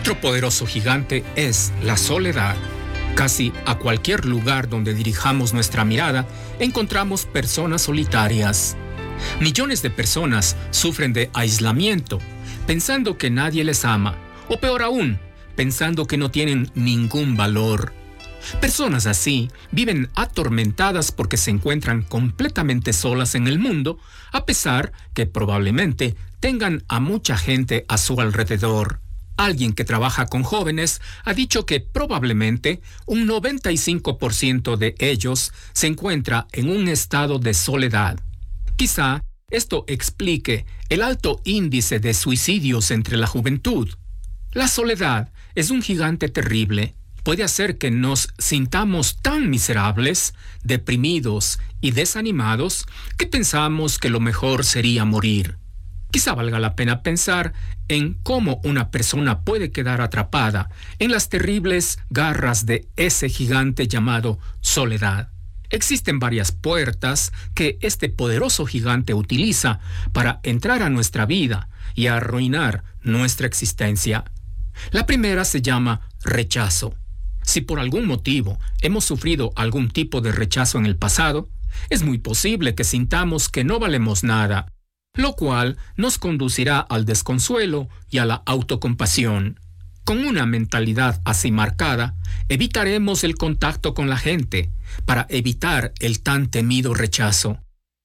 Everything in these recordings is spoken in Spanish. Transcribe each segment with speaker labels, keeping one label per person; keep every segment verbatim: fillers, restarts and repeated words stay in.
Speaker 1: Otro poderoso gigante es la soledad. Casi a cualquier lugar donde dirijamos nuestra mirada, encontramos personas solitarias. Millones de personas sufren de aislamiento, pensando que nadie les ama, o peor aún, pensando que no tienen ningún valor. Personas así viven atormentadas porque se encuentran completamente solas en el mundo, a pesar que probablemente tengan a mucha gente a su alrededor. Alguien que trabaja con jóvenes ha dicho que probablemente un noventa y cinco por ciento de ellos se encuentra en un estado de soledad. Quizá esto explique el alto índice de suicidios entre la juventud. La soledad es un gigante terrible. Puede hacer que nos sintamos tan miserables, deprimidos y desanimados que pensamos que lo mejor sería morir. Quizá valga la pena pensar en cómo una persona puede quedar atrapada en las terribles garras de ese gigante llamado soledad. Existen varias puertas que este poderoso gigante utiliza para entrar a nuestra vida y arruinar nuestra existencia. La primera se llama rechazo. Si por algún motivo hemos sufrido algún tipo de rechazo en el pasado, es muy posible que sintamos que no valemos nada, lo cual nos conducirá al desconsuelo y a la autocompasión. Con una mentalidad así marcada, evitaremos el contacto con la gente para evitar el tan temido rechazo.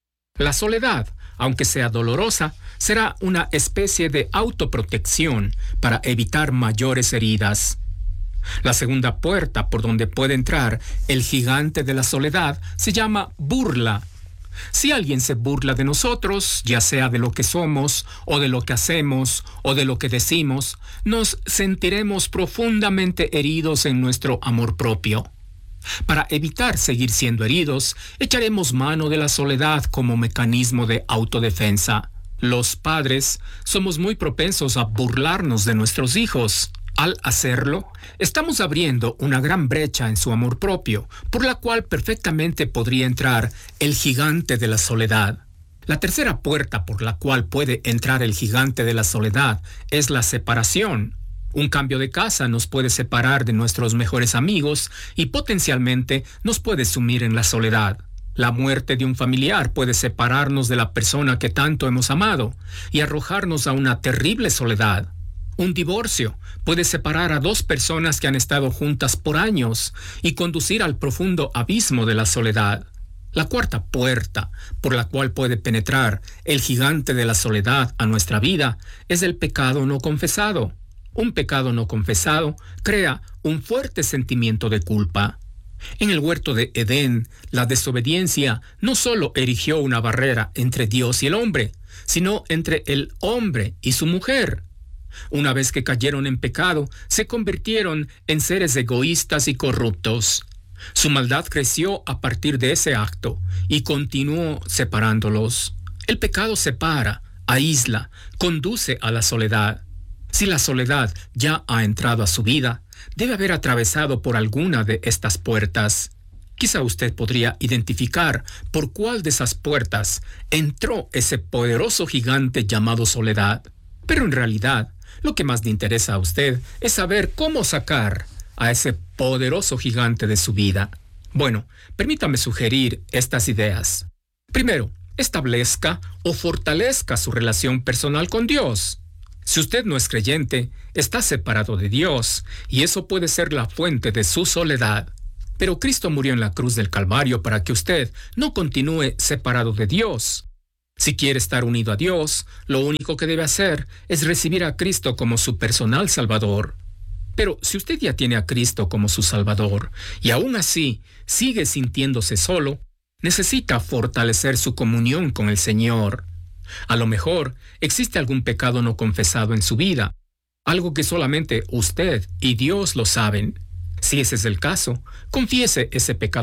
Speaker 1: La soledad, aunque sea dolorosa, será una especie de autoprotección para evitar mayores heridas. La segunda puerta por donde puede entrar el gigante de la soledad se llama burla. Si alguien se burla de nosotros, ya sea de lo que somos, o de lo que hacemos, o de lo que decimos, nos sentiremos profundamente heridos en nuestro amor propio. Para evitar seguir siendo heridos, echaremos mano de la soledad como mecanismo de autodefensa. Los padres somos muy propensos a burlarnos de nuestros hijos. Al hacerlo, estamos abriendo una gran brecha en su amor propio, por la cual perfectamente podría entrar el gigante de la soledad. La tercera puerta por la cual puede entrar el gigante de la soledad es la separación. Un cambio de casa nos puede separar de nuestros mejores amigos y potencialmente nos puede sumir en la soledad. La muerte de un familiar puede separarnos de la persona que tanto hemos amado y arrojarnos a una terrible soledad. Un divorcio puede separar a dos personas que han estado juntas por años y conducir al profundo abismo de la soledad. La cuarta puerta por la cual puede penetrar el gigante de la soledad a nuestra vida es el pecado no confesado. Un pecado no confesado crea un fuerte sentimiento de culpa. En el huerto de Edén, la desobediencia no solo erigió una barrera entre Dios y el hombre, sino entre el hombre y su mujer. Una vez que cayeron en pecado, se convirtieron en seres egoístas y corruptos. Su maldad creció a partir de ese acto y continuó separándolos. El pecado separa, aísla, conduce a la soledad. Si la soledad ya ha entrado a su vida, debe haber atravesado por alguna de estas puertas. Quizá usted podría identificar por cuál de esas puertas entró ese poderoso gigante llamado soledad. Pero en realidad, lo que más le interesa a usted es saber cómo sacar a ese poderoso gigante de su vida. Bueno, permítame sugerir estas ideas. Primero, establezca o fortalezca su relación personal con Dios. Si usted no es creyente, está separado de Dios, y eso puede ser la fuente de su soledad. Pero Cristo murió en la cruz del Calvario para que usted no continúe separado de Dios. Si quiere estar unido a Dios, lo único que debe hacer es recibir a Cristo como su personal Salvador. Pero si usted ya tiene a Cristo como su Salvador y aún así sigue sintiéndose solo, necesita fortalecer su comunión con el Señor. A lo mejor existe algún pecado no confesado en su vida, algo que solamente usted y Dios lo saben. Si ese es el caso, confiese ese pecado